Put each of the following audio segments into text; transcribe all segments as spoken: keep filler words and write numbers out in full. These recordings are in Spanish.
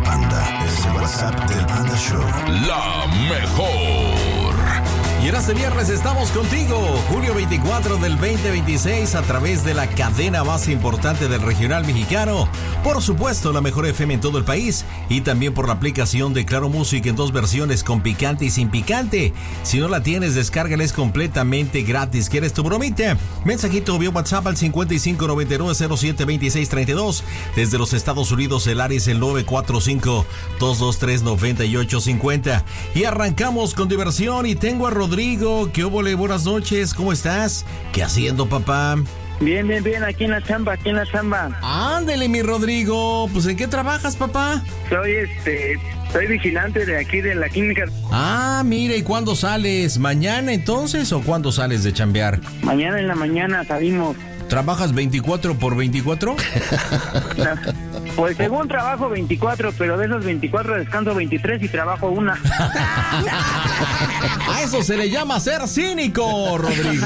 Panda. Es el WhatsApp del Panda Show. La mejor. Y en este viernes estamos contigo, julio veinticuatro del veinte veintiséis, a través de la cadena más importante del regional mexicano. Por supuesto, la mejor F M en todo el país. Y también por la aplicación de Claro Music en dos versiones, con picante y sin picante. Si no la tienes, descárgala, es completamente gratis. ¿Quieres tu bromita? Mensajito vía WhatsApp al cincuenta y cinco noventa y nueve cero siete veintiséis treinta y dos. Desde los Estados Unidos, el área es el nueve cuatro cinco, dos dos tres, nueve ocho cinco cero. Y arrancamos con diversión y tengo a Rodrigo. Rodrigo, ¿qué óvole? Buenas noches, ¿cómo estás? ¿Qué haciendo, papá? Bien, bien, bien, aquí en la chamba, aquí en la chamba. Ándele, mi Rodrigo, pues ¿en qué trabajas, papá? Soy, este, soy vigilante de aquí de la clínica. Ah, mira, ¿y cuándo sales? ¿Mañana entonces o cuándo sales de chambear? Mañana en la mañana salimos. ¿Trabajas veinticuatro por veinticuatro? Pues según trabajo veinticuatro, pero de esos veinticuatro descanso veintitrés y trabajo una. A eso se le llama ser cínico, Rodrigo.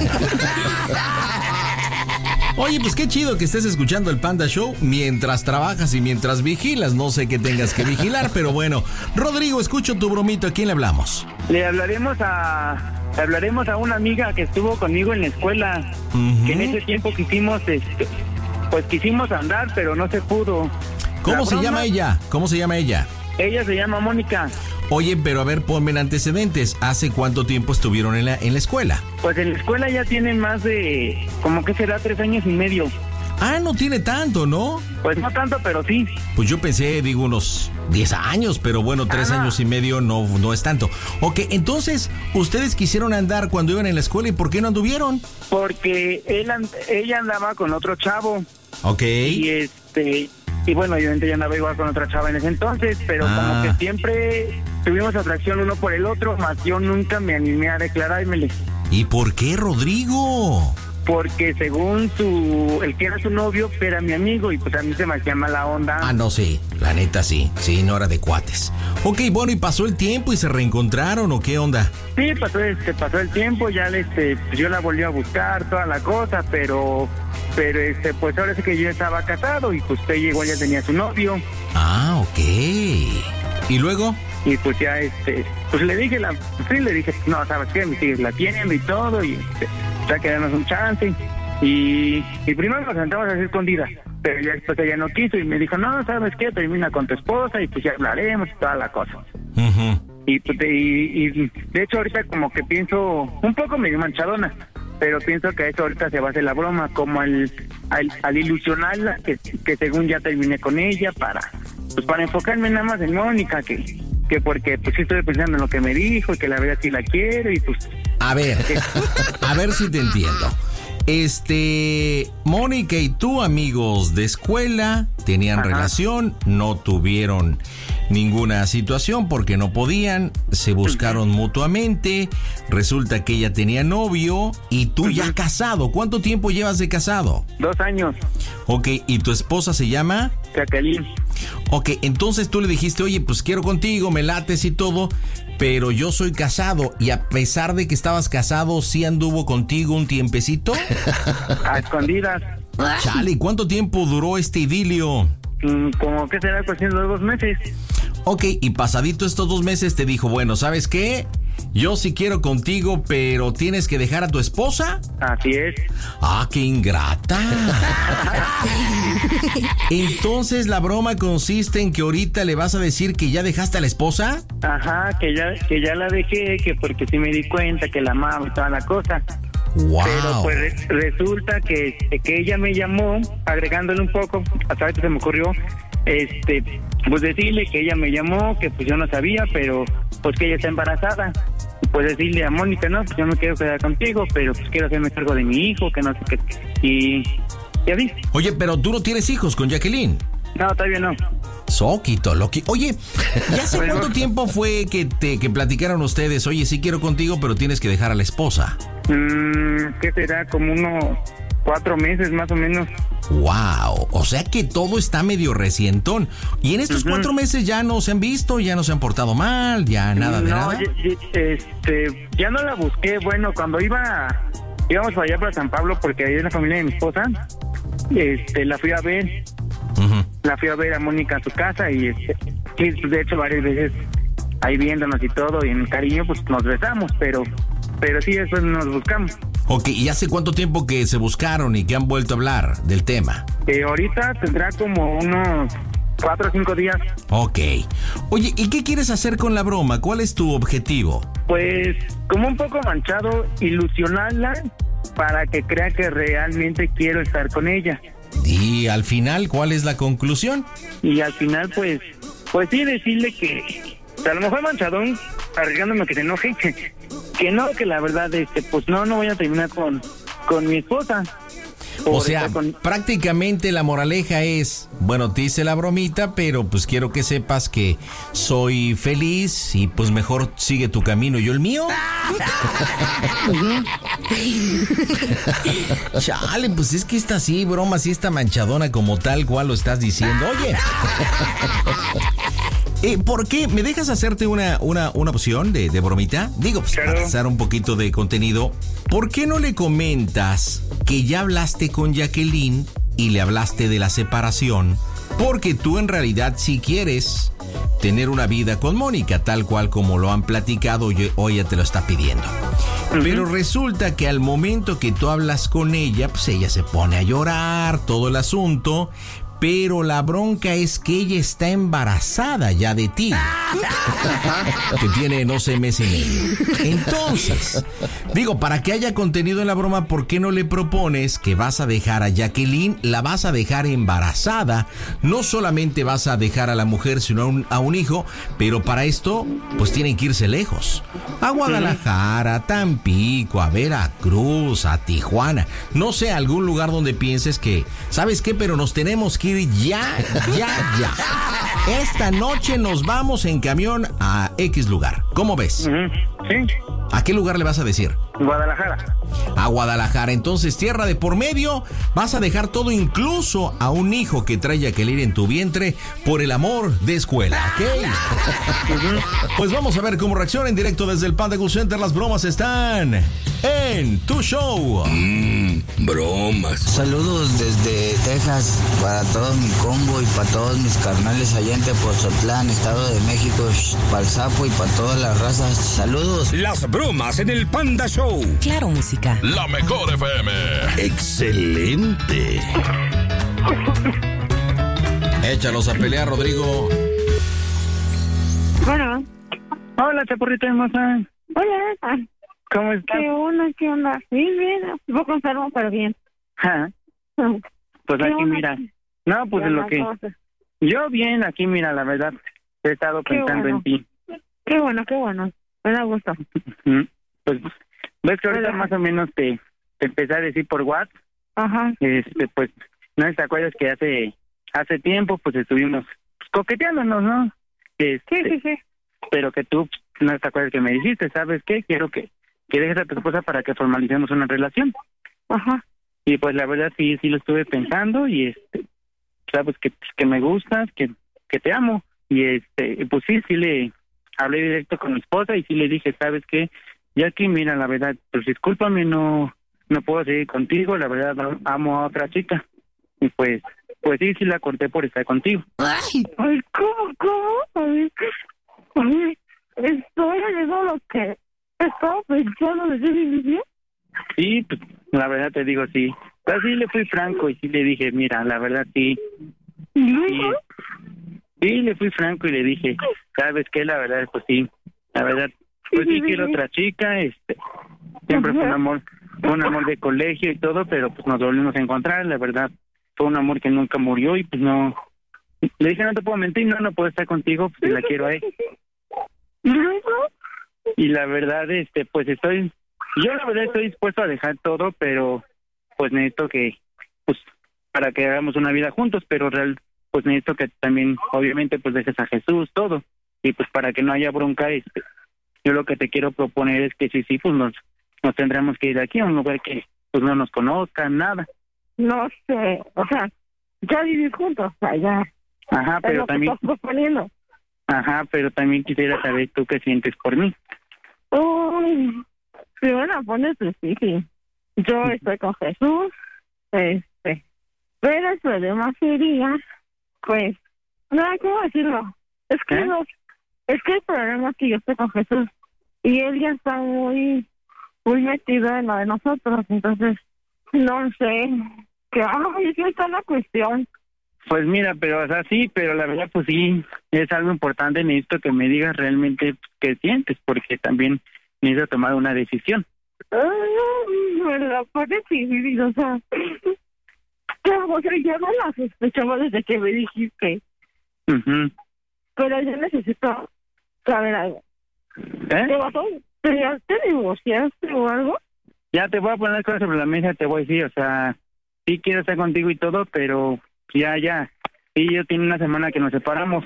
Oye, pues qué chido que estés escuchando el Panda Show mientras trabajas y mientras vigilas. No sé qué tengas que vigilar, pero bueno. Rodrigo, escucho tu bromito. ¿A quién le hablamos? Le hablaremos a... Le hablaremos a una amiga que estuvo conmigo en la escuela. Uh-huh. Que en ese tiempo quisimos... Este, pues quisimos andar, pero no se pudo. ¿Cómo se llama ella? ¿Cómo se llama ella? Ella se llama Mónica. Oye, pero a ver, ponme en antecedentes. ¿Hace cuánto tiempo estuvieron en la, en la escuela? Pues en la escuela ya tienen más de... como que será tres años y medio. Ah, no tiene tanto, ¿no? Pues no tanto, pero sí. Pues yo pensé, digo, unos diez años, pero bueno, tres ah. años y medio no, no es tanto. Ok, entonces, ¿ustedes quisieron andar cuando iban en la escuela y por qué no anduvieron? Porque él and- ella andaba con otro chavo. Ok. Y este... Y bueno, obviamente ya andaba igual con otra chava en ese entonces, pero ah. como que siempre tuvimos atracción uno por el otro, más yo nunca me animé a declarármele. ¿Y por qué, Rodrigo? Porque según su... el que era su novio era mi amigo y pues a mí se me hacía mala onda. Ah, no, sí, la neta sí, sí, no era de cuates. Ok, bueno, ¿y pasó el tiempo y se reencontraron o qué onda? Sí, pasó, este, pasó el tiempo, ya este, pues yo la volví a buscar, toda la cosa, pero... Pero este, pues ahora sí que yo estaba casado y pues ella igual ya tenía su novio. Ah, ok. ¿Y luego? Y pues ya este, pues le dije, la, pues sí, le dije, no, ¿sabes qué? Mis hijos la tienen y todo, y este, ya que darnos un chance. Y, y primero nos sentamos así escondidas, pero ya después ella no quiso y me dijo, no, ¿sabes qué? Termina con tu esposa y pues ya hablaremos y toda la cosa. Uh-huh. Y, pues, de, y, y de hecho ahorita como que pienso, un poco medio manchadona, pero pienso que eso ahorita se va a hacer la broma, como al, al, al ilusionarla, que, que según ya terminé con ella, para pues para enfocarme nada más en Mónica, que, que porque pues sí estoy pensando en lo que me dijo, y que la verdad sí la quiero, y pues... A ver, a ver si te entiendo. Este, Mónica y tú, amigos de escuela, tenían Ajá. relación, no tuvieron ninguna situación porque no podían, se buscaron uh-huh. mutuamente, resulta que ella tenía novio y tú uh-huh. ya casado. ¿Cuánto tiempo llevas de casado? Dos años. Ok, ¿y tu esposa se llama? Jacqueline. Ok, entonces tú le dijiste, oye, pues quiero contigo, me lates y todo, pero yo soy casado, y a pesar de que estabas casado, ¿sí anduvo contigo un tiempecito? A escondidas. Chale, ¿cuánto tiempo duró este idilio? Mm, como que será cuestión de dos meses. Ok, y pasadito estos dos meses te dijo, bueno, ¿sabes qué? Yo sí quiero contigo, pero ¿tienes que dejar a tu esposa? Así es. ¡Ah, qué ingrata! Entonces, ¿la broma consiste en que ahorita le vas a decir que ya dejaste a la esposa? Ajá, que ya, que ya la dejé, que porque sí me di cuenta que la amaba y toda la cosa. Wow. Pero pues re- resulta que, que ella me llamó, agregándole un poco, hasta que se me ocurrió, este, pues decirle que ella me llamó, que pues yo no sabía, pero pues que ella está embarazada. Pues decirle a Mónica, no, pues yo no quiero quedar contigo, pero pues quiero hacerme cargo de mi hijo, que no sé qué. Y ya vi. Oye, pero tú no tienes hijos con Jacqueline. No, todavía no. Soquito, Loki. Oye, ¿y hace Bueno. cuánto tiempo fue que te que platicaron ustedes? Oye, sí quiero contigo, pero tienes que dejar a la esposa. Mm, ¿Qué será? Como unos cuatro meses más o menos. Wow, o sea que todo está medio recientón. Y en estos uh-huh. cuatro meses ya no se han visto, ya no se han portado mal, ya nada de no, nada. Y, y, este, ya no la busqué. Bueno, cuando iba, íbamos para allá para San Pablo, porque ahí es la familia de mi esposa, este, la fui a ver. Uh-huh. la fui a ver a Mónica a su casa y este, sí, de hecho varias veces ahí viéndonos y todo y en cariño pues nos besamos, pero pero sí después nos buscamos. Ok, ¿y hace cuánto tiempo que se buscaron y que han vuelto a hablar del tema? Eh, ahorita tendrá como unos cuatro o cinco días. Ok. Oye, ¿y qué quieres hacer con la broma? ¿Cuál es tu objetivo? Pues como un poco manchado, ilusionarla para que crea que realmente quiero estar con ella. Y al final, ¿cuál es la conclusión? Y al final, pues, pues sí decirle que a lo mejor manchadón, arriesgándome a que se enoje, que no, que la verdad, este, pues no, no voy a terminar con, con mi esposa. O sea, con... prácticamente la moraleja es, bueno, te hice la bromita, pero pues quiero que sepas que soy feliz y pues mejor sigue tu camino y yo el mío. Chale, pues es que esta sí, broma, sí está manchadona como tal cual lo estás diciendo. Oye, eh, ¿por qué? ¿Me dejas hacerte una, una, una opción de, de bromita? Digo, pues claro, para pasar un poquito de contenido. ¿Por qué no le comentas que ya hablaste con Jacqueline y le hablaste de la separación? Porque tú en realidad sí quieres tener una vida con Mónica, tal cual como lo han platicado y hoy ella te lo está pidiendo. Uh-huh. Pero resulta que al momento que tú hablas con ella, pues ella se pone a llorar, todo el asunto. Pero la bronca es que ella está embarazada ya de ti. Que tiene, no sé, mes y medio. Entonces, digo, para que haya contenido en la broma, ¿por qué no le propones que vas a dejar a Jacqueline, la vas a dejar embarazada? No solamente vas a dejar a la mujer, sino a un, a un hijo, pero para esto, pues tienen que irse lejos. A Guadalajara, a Tampico, a Veracruz, a Tijuana. No sé, algún lugar donde pienses que, ¿sabes qué? Pero nos tenemos que ir ya, ya, ya. Esta noche nos vamos en camión a X lugar. ¿Cómo ves? Uh-huh. Sí. ¿A qué lugar le vas a decir? Guadalajara. A Guadalajara. Entonces, tierra de por medio, vas a dejar todo, incluso a un hijo que trae Jacqueline en tu vientre, por el amor de escuela, ¿ok? Uh-huh. Pues vamos a ver cómo reacciona en directo desde el Panda Cool Center. Las bromas están en tu show. Mmm, bromas. Saludos desde Texas para todo mi combo y para todos mis carnales allá en Tepoztlán, Estado de México, para el Sapo y para todas las razas. Saludos. Las bromas en el Panda Show. Claro, música. La mejor F M. Excelente. Échalos a pelear, Rodrigo. Bueno. Hola, chaporrita hermosa. Hola. ¿Cómo estás? ¿Qué onda? ¿Qué onda? Bien, bien. Un poco enfermo, pero bien. Ajá. Pues aquí, onda? mira. No, pues en lo que... Cosas? Yo bien, aquí, mira, la verdad, he estado qué pensando bueno. en ti. Qué bueno, qué bueno. Me da gusto. Pues, ves que ahorita Hola. más o menos te, te empecé a decir por WhatsApp. Ajá. Este, pues, no te acuerdas que hace hace tiempo, pues, estuvimos pues, coqueteándonos, ¿no? Este, Sí, sí, sí. Pero que tú, no te acuerdas que me dijiste, ¿sabes qué? Quiero que, que dejes a tu esposa para que formalicemos una relación. Ajá. Y pues la verdad sí, sí lo estuve pensando y este, sabes que, que me gustas, que, que te amo. Y este, pues sí, sí le hablé directo con mi esposa y sí le dije, ¿sabes qué? Ya que mira, la verdad, pues discúlpame, no, no puedo seguir contigo, la verdad amo a otra chica. Y pues, pues sí, sí la corté por estar contigo. Ay, ay ¿cómo, cómo? Ay, ay, estoy haciendo lo que estaba pensando desde el inicio. Sí, pues la verdad te digo, sí. Pero sí le fui franco y sí le dije, mira, la verdad sí. ¿Y luego? Sí, sí, le fui franco y le dije, ¿sabes qué? La verdad, pues sí, la verdad, pues sí quiero otra chica, este, siempre fue un amor, fue un amor de colegio y todo, pero pues nos volvimos a encontrar, la verdad, fue un amor que nunca murió y pues no, le dije, no te puedo mentir, no, no puedo estar contigo, pues la quiero a él. ¿Y luego? Y la verdad, este, pues estoy, yo la verdad estoy dispuesto a dejar todo, pero pues necesito que, pues, para que hagamos una vida juntos, pero real, pues necesito que también, obviamente, pues dejes a Jesús, todo, y pues para que no haya bronca, este, yo lo que te quiero proponer es que sí, sí, pues nos, nos tendremos que ir de aquí a un lugar que, pues no nos conozcan, nada. No sé, o sea, ya vivir juntos, o sea, ya. Ajá, Es pero lo que también, estás proponiendo. ajá, pero también quisiera saber tú qué sientes por mí. Uy, si van a poner difícil. Yo estoy con Jesús, este, pero el problema sería pues, no, ¿cómo decirlo? Es que, ¿Eh? no, es que el problema es que yo estoy con Jesús y él ya está muy, muy metido en lo de nosotros, entonces, no sé, que, ay, es que está la cuestión. Pues mira, pero, o sea, sí, pero la verdad, pues sí, es algo importante. Necesito que me digas realmente qué sientes, porque también necesito tomar una decisión. Ay, me la pone difícil, o sea, o sea, ya no la sospechaba desde que me dijiste, Uh-huh. pero yo necesito saber algo. ¿Te ¿Eh? vas a, te, ya te divorciaste o algo? Ya te voy a poner cosas sobre la mesa, te voy a decir, o sea, sí quiero estar contigo y todo, pero ya, ya, sí, yo tiene una semana que nos separamos.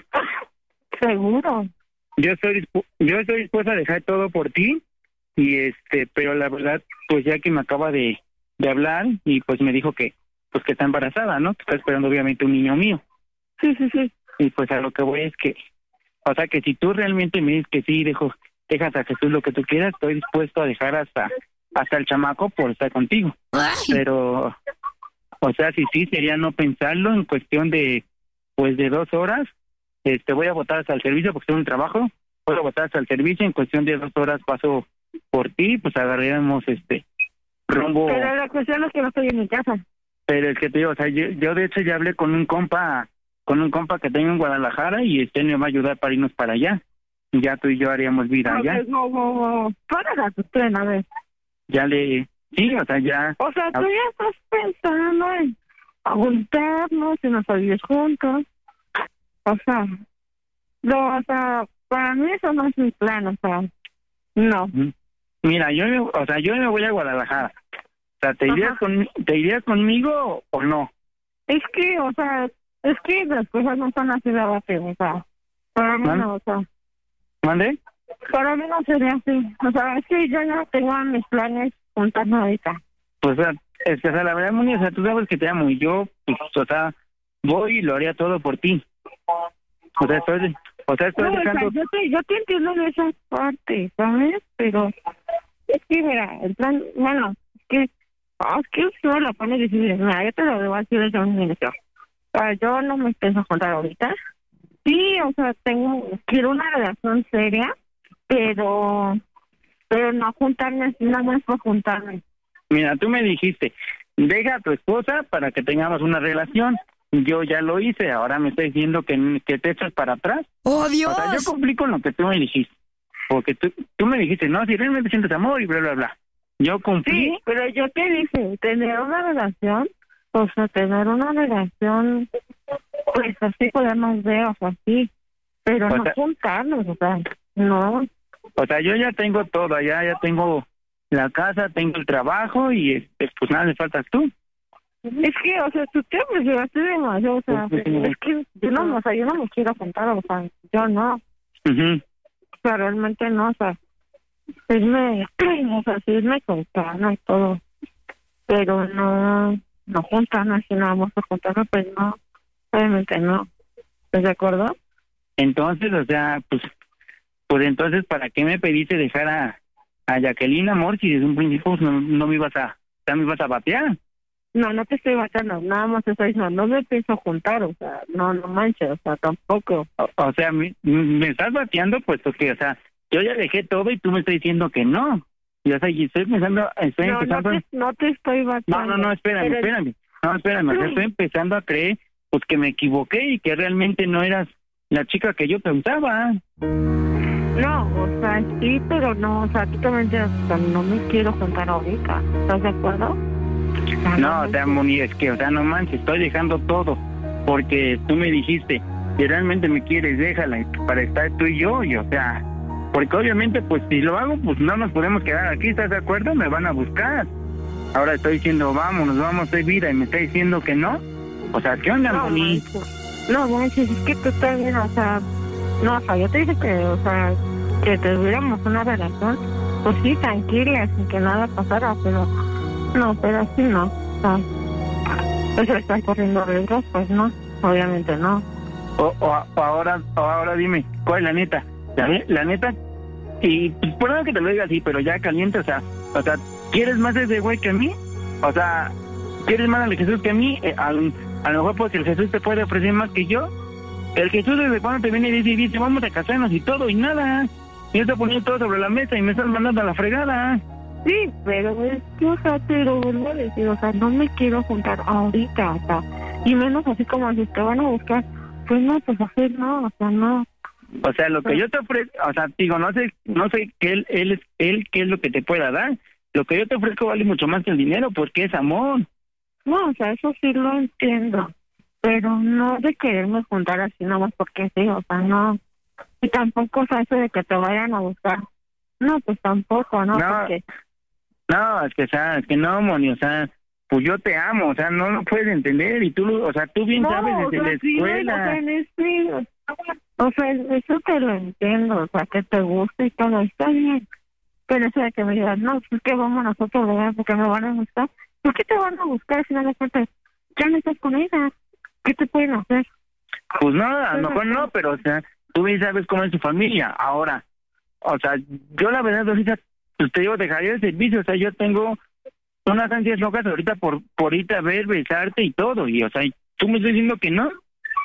Seguro. Yo estoy dispu- yo estoy dispuesta a dejar todo por ti, y este, pero la verdad, pues ya que me acaba de, de hablar, y pues me dijo que, pues que está embarazada, ¿no? Que está esperando obviamente un niño mío. Sí, sí, sí. Y pues a lo que voy es que, o sea, que si tú realmente me dices que sí, dejo, dejas a Jesús lo que tú quieras, estoy dispuesto a dejar hasta hasta el chamaco por estar contigo. Pero, o sea, si sí, sería no pensarlo en cuestión de, pues de dos horas, este, voy a votar hasta el servicio porque tengo un trabajo, voy a votar hasta el servicio, en cuestión de dos horas paso por ti, pues agarraremos este rumbo. Pero la cuestión es que no estoy en mi casa. Pero es que te digo, o sea, yo, yo de hecho ya hablé con un compa, con un compa que tengo en Guadalajara y este me va a ayudar para irnos para allá. Y ya tú y yo haríamos vida No, allá. no, no, no. Para tu tren, a ver. Ya le, sí, o sea, ya. O sea, tú ya estás pensando en juntarnos, en nos vivir juntos. O sea, no, o sea, para mí eso no es mi plan, o sea, no. Mira, yo, me- o sea, yo me voy a Guadalajara. O sea, ¿te irías, Ajá. con, ¿te irías conmigo o no? Es que, o sea, es que las cosas no están así de rápido, o sea, para mí ¿Ah? no, o sea, ¿Mande? para mí no sería así. O sea, es que yo no tengo mis planes juntarnos ahorita. Pues, o sea, es que, o sea, la verdad, Moni, o sea, tú sabes que te amo y yo, pues, o sea, voy y lo haría todo por ti. O sea, estoy, o sea, estoy No, o sea, dejando... yo te, yo te entiendo en esa parte, ¿sabes? Pero es que, mira, el plan, bueno, es que, ah, es que si me lo pones difícil, mira, yo te lo debo decir desde un inicio. O sea, yo no me pienso juntar ahorita. Sí, o sea, tengo, quiero una relación seria, pero, pero no juntarme así, nada más por juntarme. Mira, tú me dijiste, deja a tu esposa para que tengamos una relación. Yo ya lo hice, ahora me estás diciendo que, que te echas para atrás. ¡Oh, Dios! O sea, yo cumplí con lo que tú me dijiste. Porque tú, tú me dijiste, no, si realmente sientes amor y bla, bla, bla. Yo cumplí. Sí, pero yo te dije, tener una relación, o sea, tener una relación, pues así podemos ver, o sea, sí, pero O no sea- juntarnos, o sea, no. O sea, yo ya tengo todo, allá ya tengo la casa, tengo el trabajo y este, pues nada, le faltas tú. Es que, o sea, tú te apresuraste demasiado, o sea, Pues, sí. es que yo no, o sea, yo no me quiero juntar, o sea, yo no, Ujú. o sea, realmente no, o sea, es me, o sea, sí me contarnos y todo, pero no, no juntarnos, si no vamos a juntarnos, pues no, obviamente no, ¿estás de acuerdo? Entonces, o sea, pues, pues entonces, ¿para qué me pediste dejar a, a Jacqueline, amor, si desde un principio pues, no, no me ibas a, ya me ibas a batear? No, no te estoy matando, nada más te estoy diciendo, no me pienso juntar, o sea, no, no manches, o sea, tampoco. O, o sea, me, me estás bateando, puesto que, o sea, yo ya dejé todo y tú me estás diciendo que no. Y, o sea, y estoy pensando, estoy No, no empezando... te, no te estoy No, matando. no, no, espérame, Pero- espérame. No, espérame, o sea, estoy empezando a creer, pues, que me equivoqué y que realmente no eras la chica que yo pensaba. No, o sea, sí, pero no, o sea, tú también te, o sea, no me quiero juntar ahorita, ¿estás de acuerdo? sea, No, o sea, Moni, es que, o sea, no manches, estoy dejando todo, porque tú me dijiste, si realmente me quieres, déjala, para estar tú y yo, y o sea, porque obviamente, pues, si lo hago, pues no nos podemos quedar aquí, ¿estás de acuerdo? Me van a buscar. Ahora estoy diciendo, vámonos, vamos a hacer vida, y me está diciendo que no. O sea, ¿qué onda, no, Moni? manches. No, manches, es que tú también, o sea, no, o sea, yo te dije que, o sea, que tuviéramos una relación, pues sí, tranquila, sin que nada pasara, pero, no, pero así no, o sea, pues estás corriendo riesgos, pues no, obviamente no. O, o, o ahora, o ahora dime, ¿cuál es la neta? La, ne- la neta, y pues, por nada que te lo diga así, pero ya caliente, o sea, o sea, ¿quieres más de ese güey que a mí? O sea, ¿quieres más al Jesús que a mí? Eh, al- A lo mejor pues el Jesús te puede ofrecer más que yo. El Jesús desde cuando te viene y dice, dice, vamos a casarnos y todo, y nada. Y yo te poniendo todo sobre la mesa y me estás mandando a la fregada. Sí, pero es que, o sea, te lo vuelvo a decir, o sea, no me quiero juntar ahorita, o sea, y menos así como si te van a buscar, pues no, pues hacer no, o sea, no. O sea, lo que yo te ofrezco, o sea, digo, no sé, no sé qué él, él, es- él qué es lo que te pueda dar. Lo que yo te ofrezco vale mucho más que el dinero, porque es amor. No, o sea, eso sí lo entiendo, pero no de quererme juntar así nomás porque sí, o sea, no. Y tampoco, o sea, eso de que te vayan a buscar. No, pues tampoco, ¿no? No. Porque, No, es que, o sea, es que no, Moni, o sea, pues yo te amo, o sea, no lo puedes entender, y tú, lo- o sea, tú bien no, sabes o desde sea, la sí, o sea, escuela. en este, o sea, eso te lo entiendo, o sea, que te gusta y todo, está bien. Pero eso de que me digas, no, pues que vamos nosotros, ¿verdad? Porque me van a buscar. ¿Por qué te van a buscar si no le cuentas? Ya no estás con ella. ¿Qué te pueden hacer? Pues no, a lo mejor no, pero, o sea, tú bien sabes cómo es su familia. Ahora, o sea, yo la verdad ahorita, pues te digo, dejaría el servicio, o sea, yo tengo unas ansias locas ahorita por, por irte a ver, besarte y todo, y, o sea, tú me estás diciendo que no.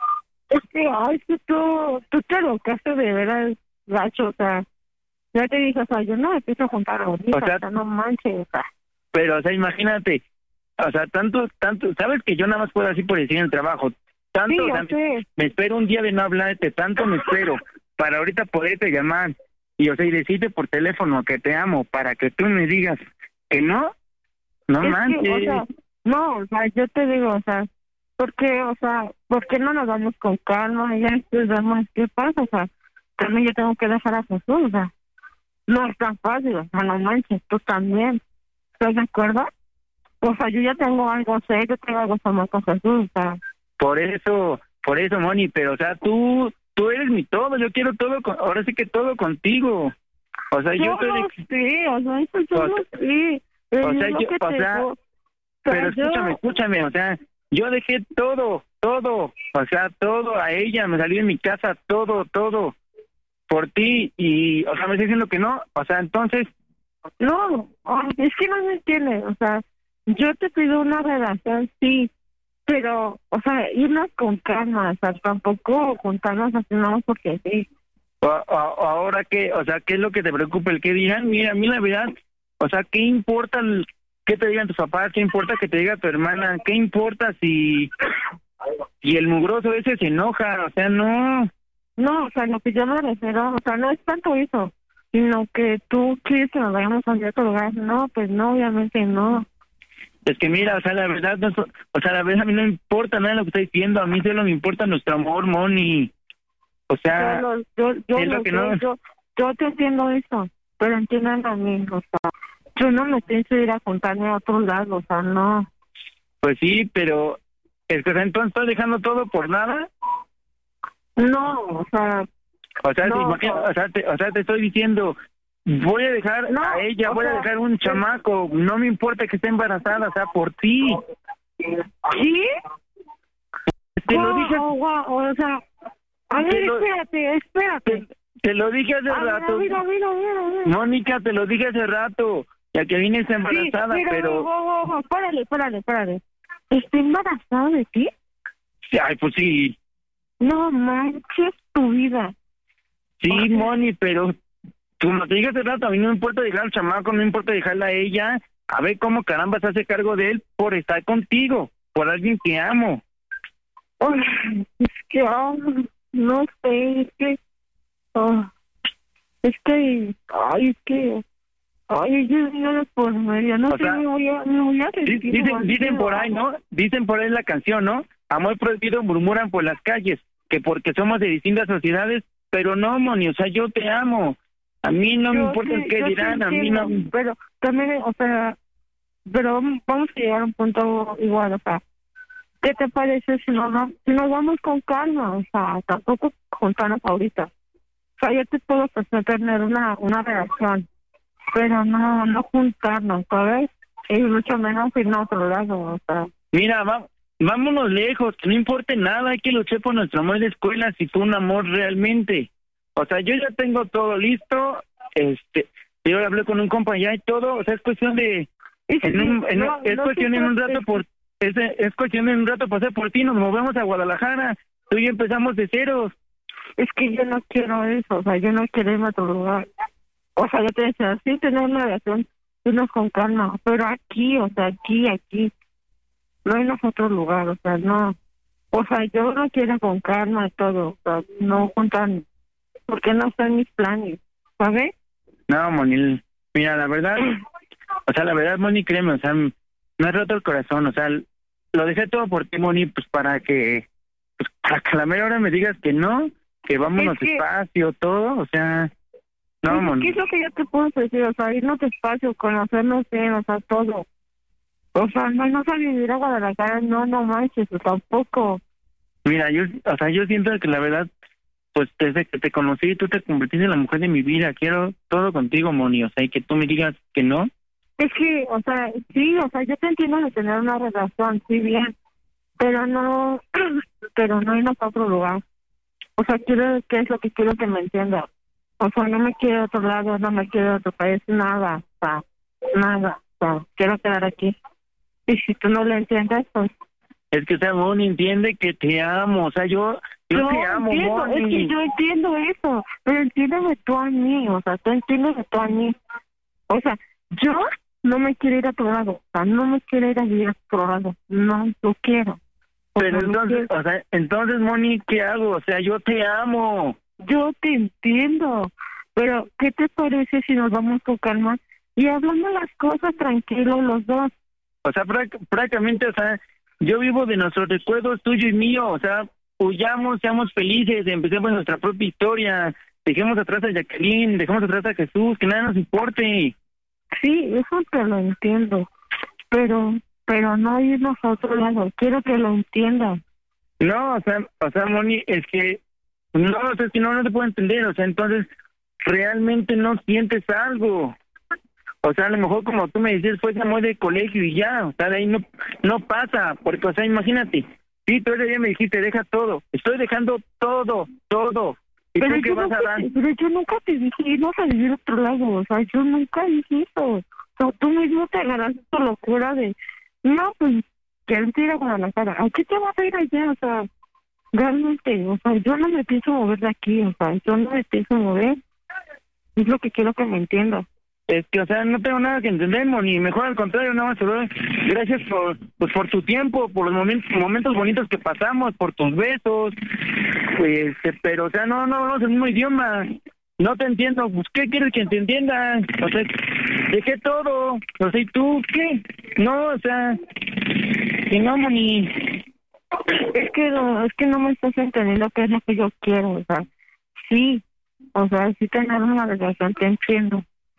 Es que, ay, que tú, tú te lo que haces de veras, gacho, o sea, ya te dije, o sea, yo no me empiezo a juntar ahorita, O o sea, sea, no manches, o sea. Pero, o sea, imagínate, o sea, tanto, tanto, sabes que yo nada más puedo así por decir en el trabajo, tanto, Sí, o sea, yo sé. me espero un día de no hablarte, tanto me espero para ahorita poderte llamar y, o sea, y decirte por teléfono que te amo, para que tú me digas que no, no Es manches. que, o sea, no, o sea, yo te digo, o sea, ¿por qué, o sea, por qué no nos vamos con calma y ya después vemos qué pasa? O sea, también yo tengo que dejar a Jesús, o sea, no es tan fácil, o sea, no manches, tú también, ¿estás de acuerdo? O sea, yo ya tengo algo serio, tengo algo formal con Jesús, o sea, Por eso, por eso, Moni, pero, o sea, tú, tú eres mi todo, yo quiero todo, con, ahora sí que todo contigo. O sea, yo, yo estoy lo de- sé, o sea, eso yo O lo sea, sé, pero o sea, es lo yo- que o te sea, digo, pero yo- escúchame, escúchame, o sea, yo dejé todo, todo, o sea, todo a ella, me salí de mi casa, todo, todo, por ti, y, o sea, me está diciendo que no, o sea, entonces, No, ay, es que no me entiendes, o sea, yo te pido una relación, sí, pero, o sea, irnos con calma, o sea, tampoco juntarnos así, no, porque sí. o- o- ahora qué, o sea, ¿qué es lo que te preocupa? El que digan, mira, a mí la verdad, o sea, ¿qué importa el, qué te digan tus papás? ¿Qué importa que te diga tu hermana? ¿Qué importa si, si el mugroso ese se enoja? O sea, no. No, o sea, lo que yo me refiero, o sea, no es tanto eso, sino que tú quieres que nos vayamos a otro lugar, no, pues no, obviamente no. Es que mira, o sea, la verdad, no, so- o sea, la verdad a mí no me importa nada de lo que estoy diciendo, a mí solo me importa nuestro amor, Moni. O sea, yo, lo- yo, yo, es lo lo que sé, no- yo, yo te entiendo eso, pero entiendan a mí, o sea, yo no me pienso ir a juntarme a otro lado, o sea, no. pues sí, pero es que o sea, entonces estás dejando todo por nada. No, o sea, O sea, No, te imagina- no. o sea, te, o sea, te estoy diciendo, voy a dejar No, a ella, o voy a sea, dejar un chamaco, no me importa que esté embarazada, o sea, por ti. ¿sí? Te lo Guau, dije, oh, guau, o sea, a ver, Te lo- espérate, espérate. te lo dije hace A ver, rato. mira, mira, mira, mira. Mónica, te lo dije hace rato, ya que vine está Sí, embarazada, mira, pero, guau, guau, guau, párale, párale, párale. ¿Estoy embarazada de ti? ay, pues sí, No manches tu vida. sí, Ok. Moni, pero como te dije hace rato, a mí no me importa dejar al chamaco, no me importa dejarla a ella, a ver cómo caramba se hace cargo de él por estar contigo, por alguien que amo. Ay, es que, ah, no sé, es que, ah, es que, ay, es que, ay, yo no por medio, no O sé, sea, me voy a, me voy a Di- sentir Dicen, mal. dicen por ahí, ¿no? Dicen por ahí la canción, ¿no? Amor prohibido murmuran por las calles, que porque somos de distintas sociedades, pero no, Moni, o sea, yo te amo. A mí no me Yo importa sí, el qué yo sí dirán, a mí no... entiendo, pero también, o sea, pero vamos a llegar a un punto igual, o sea, ¿qué te parece si nos, va- si nos vamos con calma? O sea, tampoco juntarnos ahorita. O sea, yo te puedo ofrecer tener una, una relación, pero no, no juntarnos, ¿sabes? Y mucho menos irnos a otro lado, o sea. Mira, va, vámonos lejos, que no importe nada, hay que luchar por nuestro amor de escuela si fue un amor realmente. O sea, yo ya tengo todo listo, este, yo hablé con un compañero y todo, o sea, es cuestión de... Y En sí, un, en un- no, es no cuestión te en un rato preocupes. por es, es cuestión de un rato pasar por ti, nos movemos a Guadalajara, tú y yo empezamos de ceros. Es que yo no quiero eso, o sea, yo no quiero irme a otro lugar. O sea, yo te decía, sí, tener una relación, irnos con calma, pero aquí, o sea, aquí, aquí, no irnos a otro lugar, o sea, no. O sea, yo no quiero con calma y todo, o sea, no juntarme, porque no están mis planes, ¿sabes? No, Moni, mira, la verdad, o sea, la verdad, Moni, créeme, o sea, me ha roto el corazón, o sea, lo dejé todo por ti, Moni, pues para que, pues para que a la mera hora me digas que no, que vámonos Es que- despacio, todo, o sea, no, Pues, Moni. ¿qué es lo que yo te puedo decir? O sea, irnos despacio, conocernos bien, o sea, todo. O sea, no, no a vivir a Guadalajara, no, no manches, o tampoco. Mira, yo, o sea, yo siento que la verdad, pues desde que te conocí, tú te convertiste en la mujer de mi vida. Quiero todo contigo, Moni, o sea, y que tú me digas que no. Es que, o sea, sí, o sea, yo te entiendo de tener una relación, sí, bien, pero no, pero no irnos a otro lugar. O sea, quiero, ¿qué es lo que quiero que me entiendas? O sea, no me quiero a otro lado, no me quiero a otro país, nada, o sea, nada, o sea, quiero quedar aquí. Y si tú no lo entiendes, pues... Es que, o sea, Moni, entiende que te amo, o sea, yo, yo Yo te amo, entiendo, Moni. es que yo entiendo eso, pero entiéndeme tú a mí, o sea, tú entiéndeme tú a mí. O sea, yo no me quiero ir a otro lado, o sea, no me quiero ir a vivir a otro lado, no, lo quiero. O Pero sea, no entonces, quiero. o sea, entonces, Moni, ¿qué hago? O sea, yo te amo. Yo te entiendo, pero ¿qué te parece si nos vamos con calma y hablamos las cosas tranquilos los dos? O sea, práct- prácticamente, o sea, yo vivo de nuestros recuerdos, tuyo y mío, o sea, huyamos, seamos felices, empecemos nuestra propia historia, dejemos atrás a Jacqueline, dejemos atrás a Jesús, que nada nos importe. Sí, eso te lo entiendo, pero pero no irnos a otro lado, quiero que lo entiendas. No, o sea, o sea, Moni, es que, no, o sea, es que no, no te puedo entender, o sea, entonces, realmente no sientes algo. O sea, a lo mejor como tú me dices, fue ese amor de colegio y ya, o sea, de ahí no, no pasa, porque, o sea, imagínate, sí, tú ese día me dijiste, deja todo, estoy dejando todo, todo, ¿y Pero tú qué yo, vas nunca a dar? te, pero yo nunca te dije irnos a vivir a otro lado, o sea, yo nunca dije eso. O sea, tú mismo te agarraste tu locura de, no, pues, quiero ir a Guadalajara. ¿A qué te vas a ir allá? O sea, realmente, o sea, yo no me pienso mover de aquí, o sea, yo no me pienso mover. Es lo que quiero que me entiendas. Es que, o sea, no tengo nada que entender, Moni, mejor al contrario, nada más te doy gracias por, pues, por tu tiempo, por los momentos, momentos bonitos que pasamos, por tus besos, pues, eh, pero, o sea, no, no hablamos el mismo idioma, no te entiendo, pues, ¿qué quieres que te entienda? O sea, dejé todo, o sea, ¿y tú qué? No, o sea, que no, Moni. Es que no, es que no me estás entendiendo qué es lo que yo quiero, o sea, sí, o sea, sí tener una relación, te entiendo.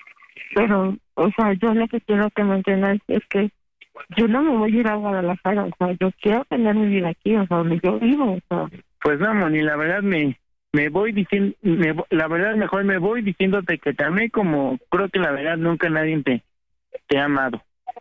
Pero, o sea, yo lo que quiero que me entiendas es que yo no me voy a ir a Guadalajara, o sea, yo quiero tener mi vida aquí, o sea, donde yo vivo, o sea. Pues no, Moni, la verdad me me voy diciendo, me, la verdad mejor me voy diciéndote que te amé como creo que la verdad nunca nadie te, te ha amado.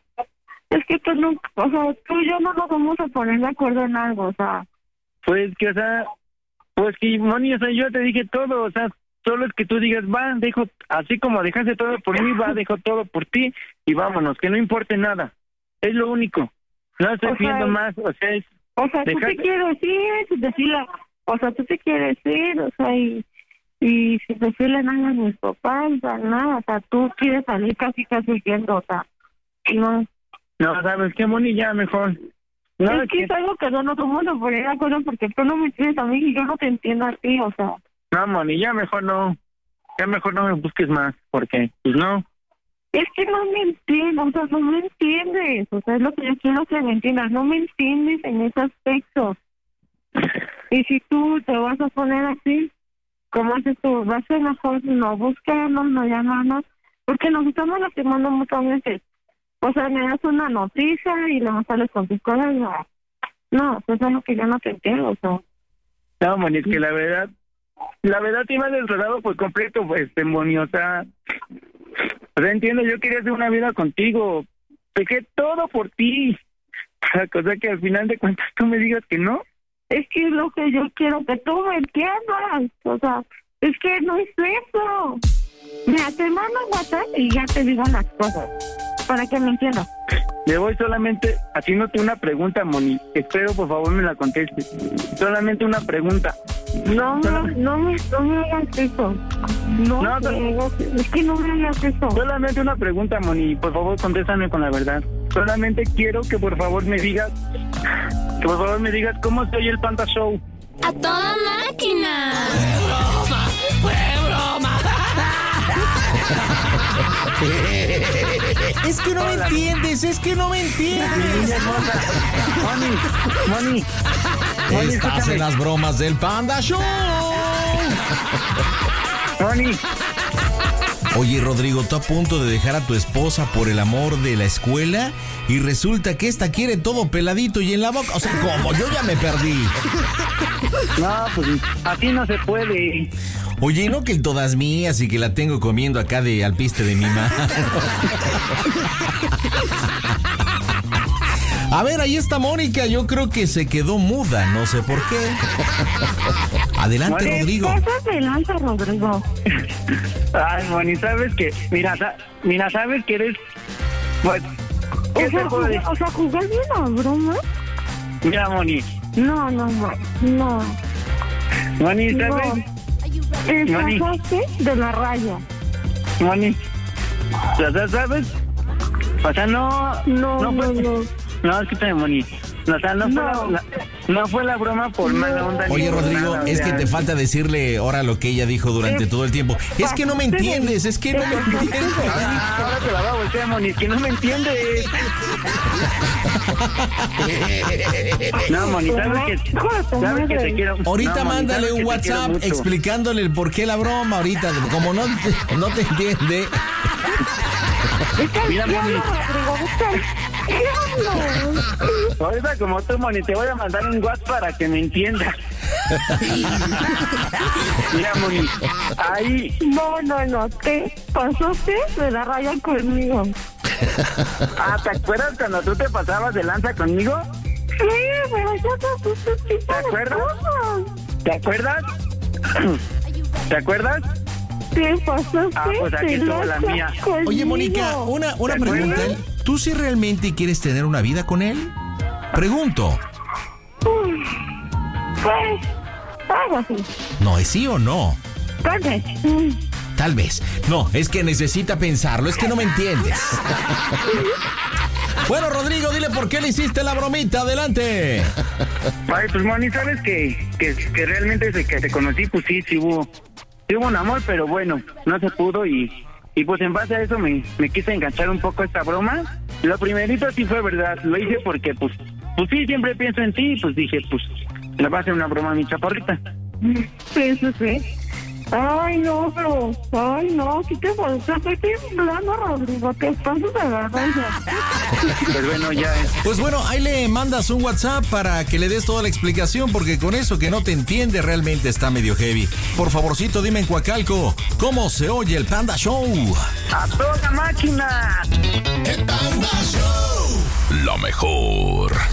Es que tú nunca, o sea, tú y yo no nos vamos a poner de acuerdo en algo, o sea. Pues que, o sea, pues que, Moni, o sea, yo te dije todo, o sea, solo es que tú digas, va, dejo, así como dejaste todo por mí, va, dejo todo por ti y vámonos, que no importe nada. Es lo único. No estoy O sea, pidiendo más, o sea, es... O sea, tú dejaste- te quieres ir, decirle, o sea, tú te quieres ir, o sea, y, y sin decirle nada a mis papás, o sea, nada, o sea, tú quieres salir casi casi huyendo, o sea, no. No, ¿sabes qué, Moni? Ya mejor. No, es que es algo que no nos vamos a poner de acuerdo porque tú no me entiendes a mí y yo no te entiendo a ti, o sea. no, Moni, ya mejor no. Ya mejor no me busques más, porque, pues no. Es que no me entiendes, o sea, no me entiendes, o sea, es lo que yo quiero que me entiendas, no me entiendes en ese aspecto. Y si tú te vas a poner así, ¿cómo haces tú? Va a ser mejor no buscarnos, no llamarnos, porque nos estamos lastimando muchas veces. O sea, me das una noticia y luego sales con tus cosas, no. No, eso es lo que yo no te entiendo, o sea. No, Moni, es que la verdad, la verdad te iba desredado por completo, pues, este, Moni, o sea, o sea, entiendo, yo quería hacer una vida contigo, dejé todo por ti, la cosa que al final de cuentas tú me digas que no. Es que es lo que yo quiero que tú me entiendas, o sea, es que no es eso. Mira, te mando WhatsApp y ya te digo las cosas. para que me entienda. Le voy solamente haciéndote una pregunta, Moni. Espero, por favor, me la contestes. Solamente una pregunta. No, no, no me, no me hagas eso. No, No, me no. hagas, es que no me hagas eso. Solamente una pregunta, Moni. Por favor, contéstame con la verdad. Solamente quiero que por favor me digas, que por favor me digas cómo se oye el Panda Show. ¡A toda máquina! Es que no me entiendes, es que no me Mi entiendes. niña hermosa. Moni, Moni. Moni, Estás escúchame. en las bromas del Panda Show. Moni. Oye, Rodrigo, tú a punto de dejar a tu esposa por el amor de la escuela y resulta que esta quiere todo peladito y en la boca. O sea, ¿cómo? Yo ya me perdí. No, pues así no se puede. Oye, no que todas mías y que la tengo comiendo acá de alpiste de mi mano. A ver, ahí está Mónica. Yo creo que se quedó muda, no sé por qué. Adelante, Moni, Rodrigo. Pásate de lanza, Rodrigo. Ay, Moni, ¿sabes qué? Mira, sa- mira, ¿sabes que eres? Bueno, ¿qué O sea, te puedo decir? jugar, o sea, jugar bien a broma. Mira, Moni. No, no, no, no. Moni, No. ¿sabes? Te Moni. pasaste de la raya. Moni. O sea, ¿sabes? O sea, no... No, no, fue- no. No, escúchame, Moni. O sea, no, No. Fue la, la- no fue la broma por No. mala onda. ni Oye, por Rodrigo, nada, o es sea. que te falta decirle ahora lo que ella dijo durante Eh, todo el tiempo. Es que no me entiendes, es que no me entiendes. Ah, ahora te la va a voltear, Moni, es que no me entiendes. No, Moni, sabes que, Hijo de tu sabes que madre. te quiero. Ahorita no, Moni, mándale sabes un que te quiero WhatsApp mucho. explicándole el por qué la broma ahorita. Como no te, no te entiende. Mira, Moni, Rodrigo, ahorita como tú, Moni, te voy a mandar un WhatsApp para que me entiendas. Mira, Moni, ahí... No, no, no, te pasaste de la raya conmigo. Ah, ¿te acuerdas cuando tú te pasabas de lanza conmigo? Sí, pero ya te pusiste tipo ¿Te de acuerdas? cosas. ¿Te acuerdas? ¿Te acuerdas? Te pasaste Ah, pues aquí de estuvo la lanza mía. conmigo. Oye, Mónica, una, una ¿Te acuerdas? pregunta. ¿Tú sí realmente quieres tener una vida con él? Pregunto. Uy, pues, algo así. No, ¿es sí o no? Tal vez. Mm. Tal vez. No, es que necesita pensarlo, es que no me entiendes. Bueno, Rodrigo, dile por qué le hiciste la bromita. Adelante. Ay, pues, Moni, ¿sabes que, que, que realmente desde que te conocí, pues sí, sí hubo, sí hubo un amor, pero bueno, no se pudo y, y pues en base a eso me, me quise enganchar un poco a esta broma. Lo primerito sí fue verdad, lo hice porque pues, pues sí, siempre pienso en ti y pues dije, pues, le va a hacer una broma a mi chaparrita. Sí, sí, sí. Ay, no, pero... Ay, no, ¿qué te pasa? Estoy temblando, Rodrigo. Te pasas de la raya. Pues bueno, ya es. Pues bueno, ahí le mandas un WhatsApp para que le des toda la explicación, porque con eso que no te entiende realmente está medio heavy. Por favorcito, dime en Coacalco, ¿cómo se oye el Panda Show? ¡A toda máquina! La mejor.